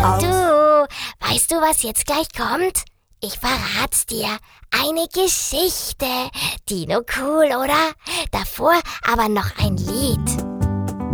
Du, weißt du, was jetzt gleich kommt? Ich verrat's dir. Eine Geschichte. Dino cool, oder? Davor aber noch ein Lied.